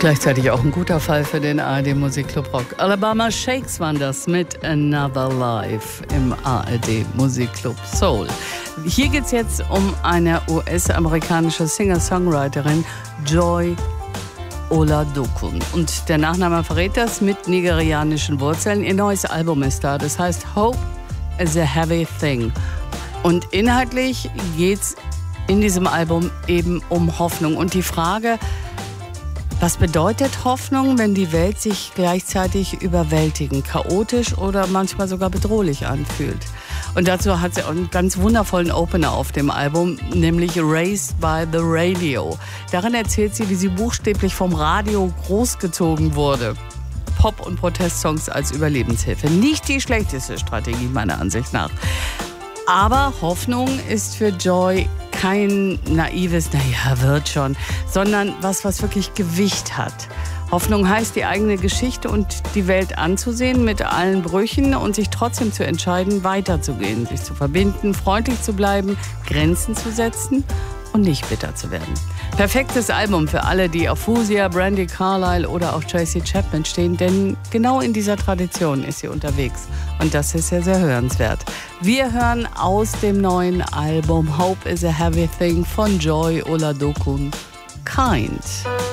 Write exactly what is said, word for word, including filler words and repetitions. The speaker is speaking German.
Gleichzeitig auch ein guter Fall für den A R D Musikclub Rock. Alabama Shakes waren das mit Another Life im A R D Musikclub Soul. Hier geht es jetzt um eine U S-amerikanische Singer-Songwriterin, Joy Oladokun. Und der Nachname verrät das, mit nigerianischen Wurzeln. Ihr neues Album ist da, das heißt Hope is a Heavy Thing. Und inhaltlich geht es in diesem Album eben um Hoffnung und die Frage, was bedeutet Hoffnung, wenn die Welt sich gleichzeitig überwältigend, chaotisch oder manchmal sogar bedrohlich anfühlt? Und dazu hat sie auch einen ganz wundervollen Opener auf dem Album, nämlich Raised by the Radio. Darin erzählt sie, wie sie buchstäblich vom Radio großgezogen wurde. Pop- und Protestsongs als Überlebenshilfe. Nicht die schlechteste Strategie meiner Ansicht nach. Aber Hoffnung ist für Joy kein naives, naja, wird schon, sondern was, was wirklich Gewicht hat. Hoffnung heißt, die eigene Geschichte und die Welt anzusehen mit allen Brüchen und sich trotzdem zu entscheiden, weiterzugehen, sich zu verbinden, freundlich zu bleiben, Grenzen zu setzen und nicht bitter zu werden. Perfektes Album für alle, die auf Fusia, Brandi Carlile oder auch Tracy Chapman stehen, denn genau in dieser Tradition ist sie unterwegs. Und das ist sehr, sehr hörenswert. Wir hören aus dem neuen Album Hope is a Heavy Thing von Joy Oladokun, Kind.